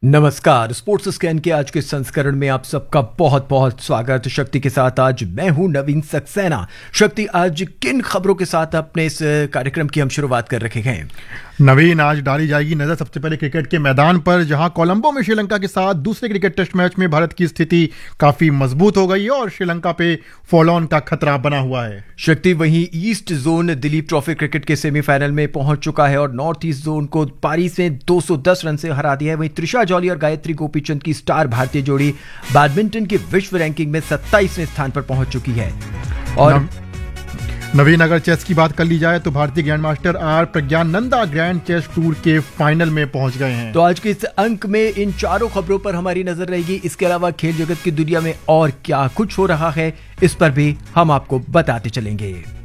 नमस्कार। Sports scan के आज के संस्करण में आप सबका बहुत बहुत स्वागत। शक्ति के साथ आज मैं हूं नवीन सक्सेना। शक्ति, आज किन खबरों के साथ अपने इस कार्यक्रम की हम शुरुआत कर रखे हैं? नवीन, आज डाली जाएगी नजर सबसे पहले क्रिकेट के मैदान पर, जहां कोलंबो में श्रीलंका के साथ दूसरे क्रिकेट टेस्ट मैच में भारत की स्थिति काफी मजबूत हो गई है और श्रीलंका पे फॉलो ऑन का खतरा बना हुआ है। शक्ति, वहीं east zone Dilip trophy cricket के सेमीफाइनल में पहुंच चुका है और नॉर्थ ईस्ट जोन को पारी से 210 रन से हरा दिया है। वहीं त्रिशा जॉली और गायत्री गोपीचंद की स्टार भारतीय जोड़ी बैडमिंटन की विश्व रैंकिंग में 27वें स्थान पर पहुंच चुकी है। और नवीन, अगर चेस की बात कर ली जाए तो भारतीय grand master are Praggnanandhaa grand chess tour के फाइनल में पहुंच गए हैं। तो आज के इस अंक में इन चारों खबरों पर हमारी नजर रहेगी। इसके अलावा खेल जगत की दुनिया में और क्या कुछ हो रहा है, इस पर भी हम आपको बताते चलेंगे।